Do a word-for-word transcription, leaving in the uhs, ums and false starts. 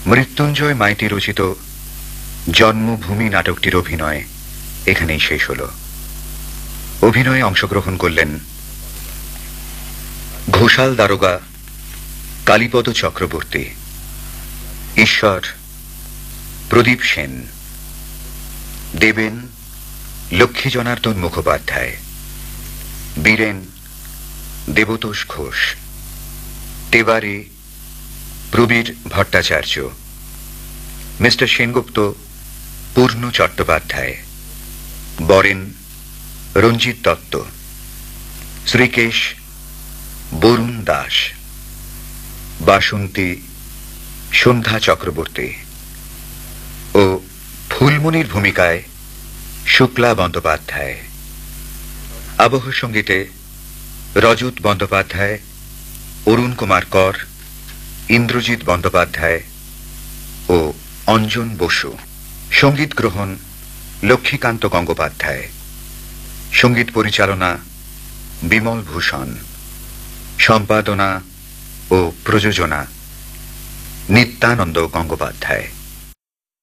মৃত্যুঞ্জয় মাইতি রচিত জন্মভূমি নাটকটির অভিনয় এখানেই শেষ হল। অভিনয়ে অংশগ্রহণ করলেন ঘোষাল দারোগা কালীপদ চক্রবর্তী, ঈশ্বর প্রদীপ সেন, দেবেন লক্ষ্মী জনার্দন মুখোপাধ্যায়, বীরেন দেবতোষ ঘোষ, তেবারে প্রবীর ভট্টাচার্য, মিস্টার সেনগুপ্ত পূর্ণ চট্টোপাধ্যায়, বরেন রঞ্জিত দত্ত, শ্রীকেশ বরুণ দাস, বাসন্তী সন্ধ্যা চক্রবর্তী ও ফুলমণির ভূমিকায় শুক্লা বন্দ্যোপাধ্যায়। আবহ সঙ্গীতে রজত বন্দ্যোপাধ্যায়, অরুণ কুমার কর, ইন্দ্রজিৎ বন্দ্যোপাধ্যায় ও অঞ্জন বসু। সঙ্গীত গ্রহণ লক্ষ্মীকান্ত গঙ্গোপাধ্যায়। সঙ্গীত পরিচালনা বিমল ভূষণ। সম্পাদনা ও প্রযোজনা নিত্যানন্দ গঙ্গোপাধ্যায়।